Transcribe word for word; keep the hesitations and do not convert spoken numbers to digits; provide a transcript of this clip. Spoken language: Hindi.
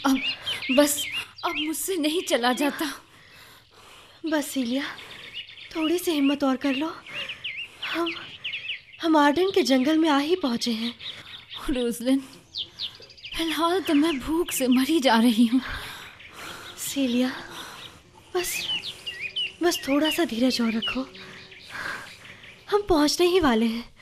अब बस अब मुझसे नहीं चला जाता। बस सीलिया, थोड़ी सी हिम्मत और कर लो। हम हम आर्डन के जंगल में आ ही पहुंचे हैं। रोजलिन, फिलहाल तो मैं भूख से मरी जा रही हूँ। सीलिया, बस बस थोड़ा सा धीरज और रखो। हम पहुंचने ही वाले हैं।